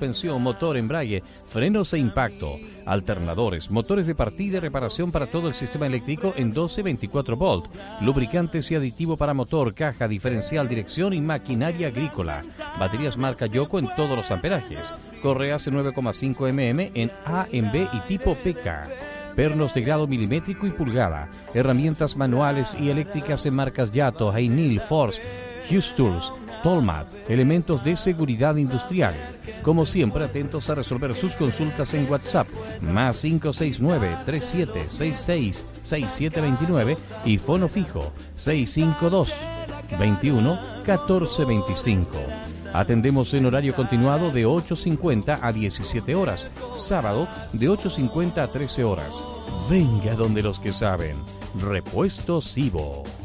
suspensión, motor, embrague, frenos e impacto, alternadores, motores de partida y reparación para todo el sistema eléctrico en 12-24 volt, lubricantes y aditivo para motor, caja, diferencial, dirección y maquinaria agrícola, baterías marca Yoko en todos los amperajes, correas en 9,5 mm en A, en B y tipo PK. Pernos de grado milimétrico y pulgada, herramientas manuales y eléctricas en marcas Yato, Heinil, Force, Hughes Tools, Tolmad, elementos de seguridad industrial. Como siempre, atentos a resolver sus consultas en WhatsApp, más 569-3766-6729 y fono fijo 652-21-1425. Atendemos en horario continuado de 8:50 a 17 horas, sábado de 8:50 a 13 horas. Venga donde los que saben. Repuestos Ivo.